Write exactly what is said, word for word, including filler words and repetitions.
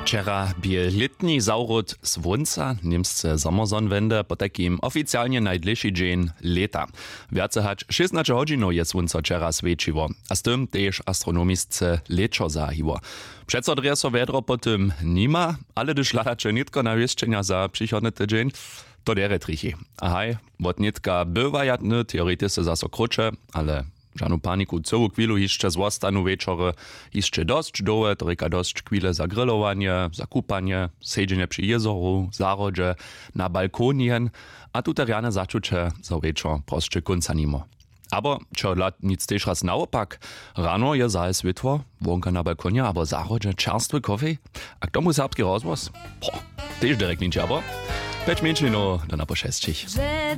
Wczera był letni zawrót słońca, niemsce sommersonnenwende, po takim oficjalnie najdlejszy dzień leta. Więcej hać szesnaście hodzinów je słońce wczera świeciło, a z tym też astronomisce leczo zahiło. Przeco dreso wiadro po tym nima, ale gdyż ladacze nitko na wieszczenia za przychodny tydzień, to dere trichy. Ahaj, wot nitka bywa jadny, teoretycznie zaso krucze, ale żadną paniku, całą chwilę jeszcze z ostanu wieczory jeszcze dość dołe, tylko dość chwile za grillowanie, za kupanie, sedzenie przy jezoru, zarodzie, na balkonien, a tu rane zaczucie za wieczor proste końca nimo. Aber čo lat nic też raz naopak, rano je zaje światło, wonka na balkonie, aber zarodzie czerstwy kofej, a k tomu serbski rozvoz? Poh, też direkt nic, aber Peć menšino, da na pošestih.